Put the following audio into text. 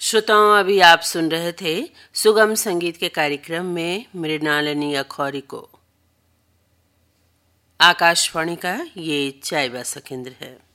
श्रोताओं, अभी आप सुन रहे थे सुगम संगीत के कार्यक्रम में मृणालिनी अखौरी को। आकाशवाणी का ये चाय बासा केंद्र है।